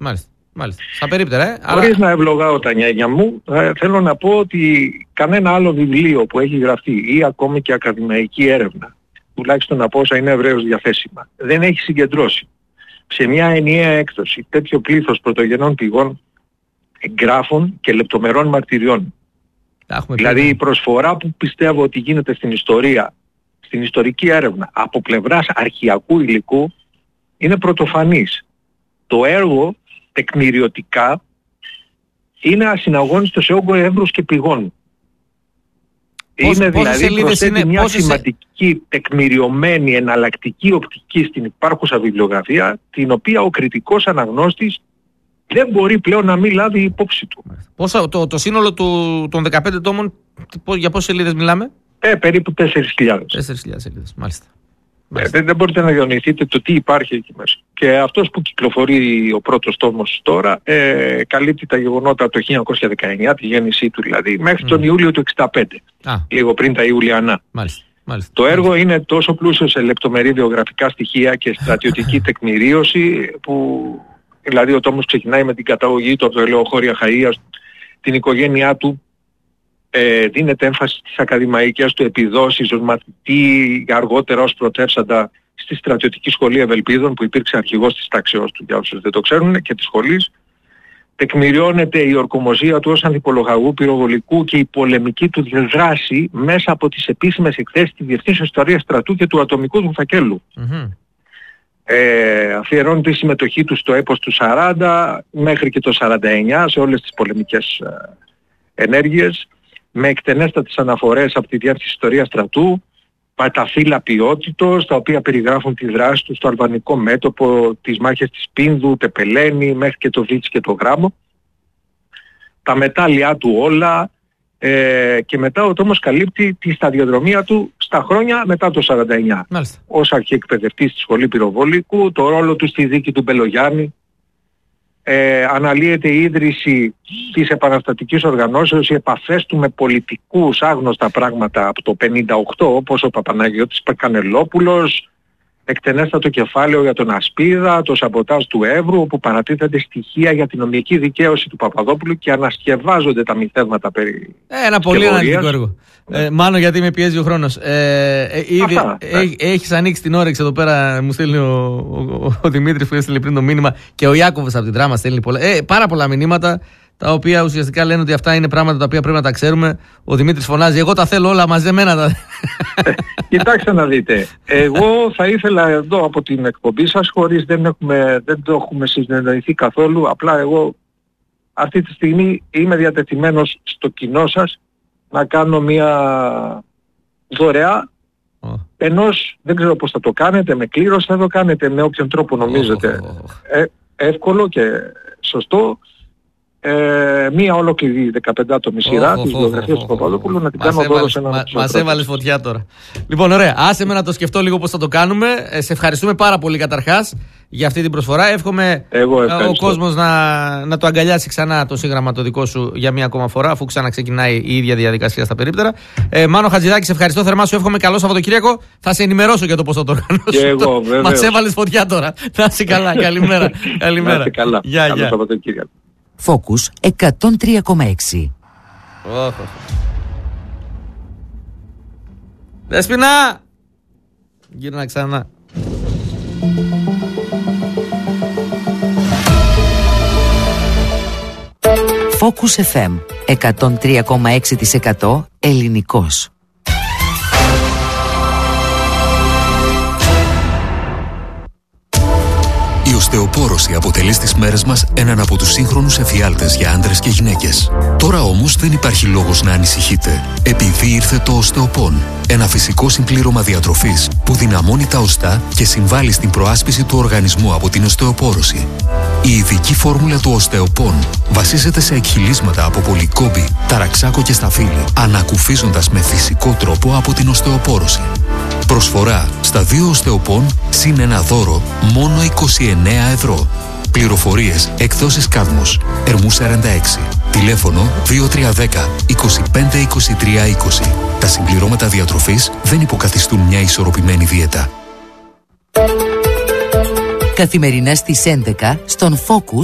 Μάλιστα. Στα περίπτερα, Χωρίς να ευλογάω τα νιάγια μου, θέλω να πω ότι κανένα άλλο βιβλίο που έχει γραφτεί ή ακόμη και ακαδημαϊκή έρευνα, τουλάχιστον από όσα είναι ευρέως διαθέσιμα, δεν έχει συγκεντρώσει σε μια ενιαία έκδοση τέτοιο πλήθος πρωτογενών πηγών, εγγράφων και λεπτομερών μαρτυριών. Δηλαδή η προσφορά που πιστεύω ότι γίνεται στην ιστορία, στην ιστορική έρευνα από πλευράς αρχαιακού υλικού είναι πρωτοφανής. Το έργο τεκμηριωτικά είναι ασυναγώνιστο σε όγκο, εύρους και πηγών. Είναι δηλαδή προσθέτει μια σημαντική τεκμηριωμένη εναλλακτική οπτική στην υπάρχουσα βιβλιογραφία, την οποία ο κριτικός αναγνώστης δεν μπορεί πλέον να μην λάβει υπόψη του. Το σύνολο των 15 τόμων, για πόσες σελίδες μιλάμε? Περίπου 4.000. 4.000 σελίδες, μάλιστα. Δεν μπορείτε να διανοηθείτε το τι υπάρχει εκεί μέσα. Και αυτός που κυκλοφορεί ο πρώτος τόμος τώρα καλύπτει τα γεγονότα το 1919, τη γέννησή του δηλαδή, μέχρι τον Ιούλιο του 1965. Λίγο πριν τα Ιουλιανά. Μάλιστα. Το έργο είναι τόσο πλούσιο σε λεπτομερή βιογραφικά στοιχεία και στρατιωτική τεκμηρίωση που δηλαδή ο τόμος ξεκινάει με την καταγωγή του από το ελαιοχώρια Χαΐας, την οικογένειά του, δίνεται έμφαση στις ακαδημαϊκές του επιδόσεις ως μαθητή, αργότερα ως πρωτεύσαντα στη στρατιωτική σχολή Ευελπίδων που υπήρξε αρχηγός της τάξεως του, για όσους δεν το ξέρουν, και της σχολής. Τεκμηριώνεται η ορκομοσία του ως ανθιπολογαγού πυροβολικού και η πολεμική του δράση μέσα από τις επίσημες εκθέσεις της Διεθνής Ιστορίας Στρατού και του Ατομικού του Φακέλου. Αφιερώνεται η συμμετοχή του στο έπος του 40 μέχρι και το 49 σε όλες τις πολεμικές ενέργειες, με εκτενέστατες αναφορές από τη Διεύθυνση Ιστορίας Στρατού, τα φύλλα ποιότητος, τα οποία περιγράφουν τη δράση του στο αλβανικό μέτωπο, τις μάχες της Πίνδου, Τεπελένη, μέχρι και το Βίτς και το Γράμμο, τα μετάλλια του όλα, και μετά ο τόμος καλύπτει τη σταδιοδρομία του στα χρόνια μετά το 49. Ως αρχιεκπαιδευτής στη Σχολή Πυροβολικού, το ρόλο του στη δίκη του Μπελογιάννη, αναλύεται η ίδρυση της επαναστατικής οργανώσεως, οι επαφές του με πολιτικούς, άγνωστα πράγματα από το 58, όπως ο Παπαναγιώτης Κανελόπουλος, εκτενέστατο κεφάλαιο για τον Ασπίδα, το σαμποτάζ του Εύρου, όπου παρατίθενται στοιχεία για την νομική δικαίωση του Παπαδόπουλου και ανασκευάζονται τα μυθεύματα περί ένα πολύ αναλυτικό έργο. Μάνο, γιατί με πιέζει ο χρόνος. Ήδη έχεις ανοίξει την όρεξη εδώ πέρα, μου στέλνει ο Δημήτρης που έστειλε πριν το μήνυμα, και ο Ιάκωβος από την Δράμα στέλνει πάρα πολλά μηνύματα, τα οποία ουσιαστικά λένε ότι αυτά είναι πράγματα τα οποία πρέπει να τα ξέρουμε. Ο Δημήτρης φωνάζει: εγώ τα θέλω όλα, μαζεμένα. Κοιτάξτε να δείτε. Εγώ θα ήθελα εδώ από την εκπομπή σας, χωρίς δεν το έχουμε συνεννοηθεί καθόλου, απλά εγώ αυτή τη στιγμή είμαι διατεθειμένος στο κοινό σας να κάνω μια δωρεά ενός, δεν ξέρω πώς θα το κάνετε, με κλήρωση θα το κάνετε, με όποιον τρόπο νομίζετε εύκολο και σωστό, μία ολόκληρη 15 άτομη σειρά της βιογραφίας του Παπαδόπουλου να την κάνω δώρο σε έναν. Μας έβαλες φωτιά τώρα. Λοιπόν, ωραία. Άσε με να το σκεφτώ λίγο πώς θα το κάνουμε. Σε ευχαριστούμε πάρα πολύ καταρχάς για αυτή την προσφορά. Εύχομαι ο κόσμος να το αγκαλιάσει ξανά το σύγγραμμα το δικό σου για μία ακόμα φορά, αφού ξαναξεκινάει η ίδια διαδικασία στα περίπτερα. Μάνο Χατζηδάκη, σε ευχαριστώ θερμά. Σου εύχομαι καλό Σαββατοκύριακο. Θα σε ενημερώσω για το πώς θα το οργανώσω. Και εγώ, βέβαια. Μας έβαλες φωτιά τώρα. Να είσαι καλά. Καλημέρα. Να είσαι καλά. Καλό Σαββατοκύριακο. Focus 103,6. Δέσποινα! Γύρνα ξανά. Focus FM 103,6% ελληνικός. Η οστεοπόρωση αποτελεί στις μέρες μας έναν από τους σύγχρονους εφιάλτες για άντρες και γυναίκες. Τώρα όμως δεν υπάρχει λόγος να ανησυχείτε, επειδή ήρθε το Οστεοπόν, ένα φυσικό συμπλήρωμα διατροφής που δυναμώνει τα οστά και συμβάλλει στην προάσπιση του οργανισμού από την οστεοπόρωση. Η ειδική φόρμουλα του Οστεοπόν βασίζεται σε εκχυλίσματα από πολυκόμπη, ταραξάκο και σταφύλι, ανακουφίζοντας με φυσικό τρόπο από την οστεοπόρωση. Προσφορά στα 2 Οστεοπόν συν ένα δώρο μόνο 29 ευρώ. Πληροφορίες εκδόσεις Κάδμος, Ερμού 46. Τηλέφωνο 2310 25 23 20. Τα συμπληρώματα διατροφής δεν υποκαθιστούν μια ισορροπημένη δίαιτα. Καθημερινά στις 11 στον Focus